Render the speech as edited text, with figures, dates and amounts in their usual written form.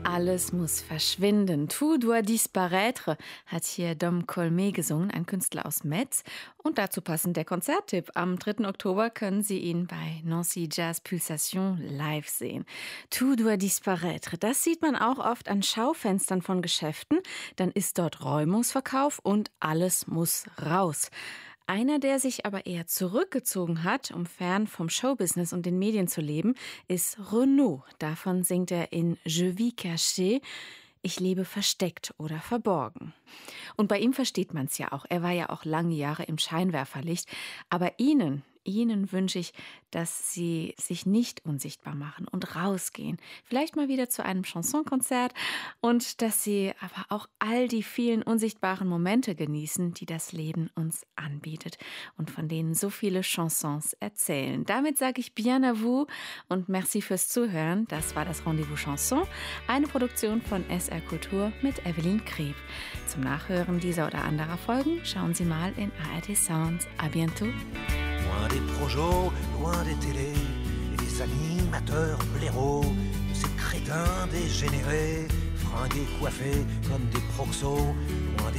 Alles muss verschwinden. Tout doit disparaître, hat hier Dom Colmet gesungen, ein Künstler aus Metz. Und dazu passend der Konzerttipp. Am 3. Oktober können Sie ihn bei Nancy Jazz Pulsation live sehen. Tout doit disparaître, das sieht man auch oft an Schaufenstern von Geschäften. Dann ist dort Räumungsverkauf und alles muss raus. Einer, der sich aber eher zurückgezogen hat, um fern vom Showbusiness und den Medien zu leben, ist Renaud. Davon singt er in Je vis caché. Ich lebe versteckt oder verborgen. Und bei ihm versteht man es ja auch. Er war ja auch lange Jahre im Scheinwerferlicht. Aber Ihnen wünsche ich, dass Sie sich nicht unsichtbar machen und rausgehen. Vielleicht mal wieder zu einem Chansonkonzert und dass Sie aber auch all die vielen unsichtbaren Momente genießen, die das Leben uns anbietet und von denen so viele Chansons erzählen. Damit sage ich bien à vous und merci fürs Zuhören. Das war das Rendezvous Chanson, eine Produktion von SR Kultur mit Evelyn Kreb. Zum Nachhören dieser oder anderer Folgen schauen Sie mal in ARD Sounds. À bientôt. Loin des projos, loin des télés, et des animateurs blaireaux, de ces crétins dégénérés, fringués, coiffés comme des proxos, loin des